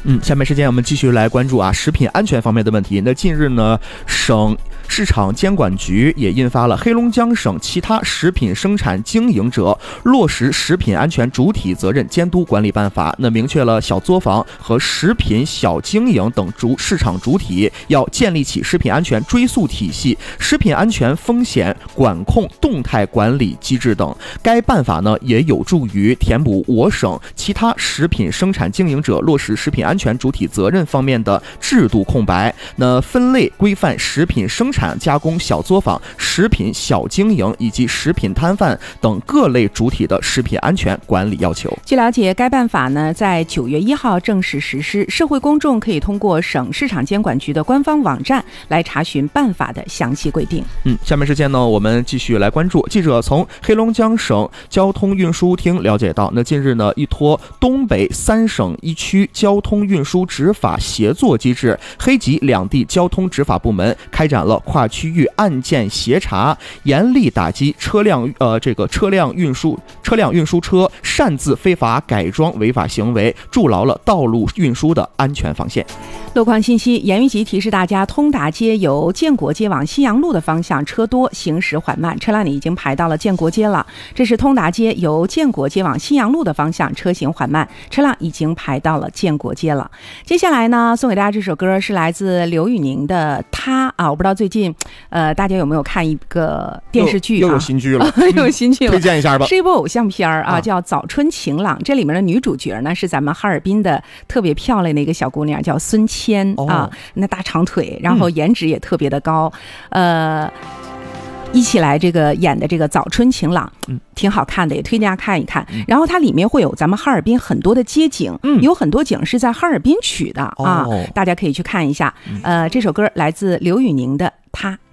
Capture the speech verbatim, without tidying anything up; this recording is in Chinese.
嗯，下面时间我们继续来关注啊食品安全方面的问题。那近日呢，省市场监管局也印发了《黑龙江省其他食品生产经营者落实食品安全主体责任监督管理办法》，那明确了小作坊和食品小经营等主市场主体要建立起食品安全追溯体系、食品安全风险管控动态管理机制等。该办法呢，也有助于填补我省其他食品生产经营者落实食品安全主体责任方面的制度空白。那分类规范食品生产加工小作坊、食品小经营以及食品摊贩等各类主体的食品安全管理要求。 据了解，该办法呢在九月一号正式实施，社会公众可以通过省市场监管局的官方网站来查询办法的详细规定。 嗯，下面时间呢，我们继续来关注。记者从黑龙江省交通运输厅了解到，那近日呢，依托东北三省一区交通运输执法协作机制，黑吉两地交通执法部门开展了跨区域案件协查，严厉打击车辆呃这个车辆运输车辆运输车擅自非法改装违法行为，筑牢了道路运输的安全防线。 路况信息：严玉吉提示大家，通达街由建国街往西阳路的方向车多，行驶缓慢，车辆已经排到了建国街了。这是通达街由建国街往西阳路的方向，车行缓慢，车辆已经排到了建国街了。接下来呢，送给大家这首歌是来自刘宇宁的《他》啊，我不知道最近呃大家有没有看一个电视剧啊？ 又有新剧了， 又有新剧了， 推荐一下吧。 是一部偶像片啊，啊叫《早春晴朗》。这里面的女主角呢是咱们哈尔滨的特别漂亮的一个小姑娘，叫孙谦、哦、啊，那大长腿，然后颜值也特别的高，嗯、呃。一起来这个演的这个早春晴朗，嗯，挺好看的，也推荐大家看一看。然后它里面会有咱们哈尔滨很多的街景，嗯，有很多景是在哈尔滨取的、哦、啊，大家可以去看一下。呃，这首歌来自刘宇宁的《他》。